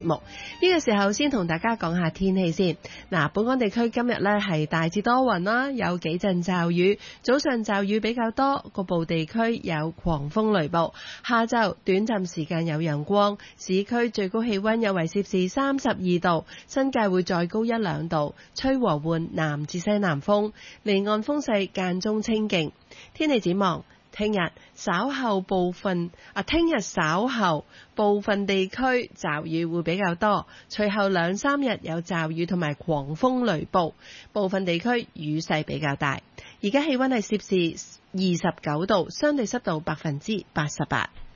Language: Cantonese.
目。呢個時候先同大家講下天氣先。本港地區今日呢係大致多雲啦，有幾陣驟雨，早上驟雨比較多，局部地區有狂風雷暴。下晝短暫時間有陽光，市區最高氣溫有為攝氏32度，新界會再高1-2度，吹和緩南至西南風，離岸風勢間中清勁。天氣展望，聽日稍後部分地區驟雨會比較多，隨後2-3日有驟雨同埋狂風雷暴，部分地區雨勢比較大。而家氣溫係攝氏29度，相對濕度88%。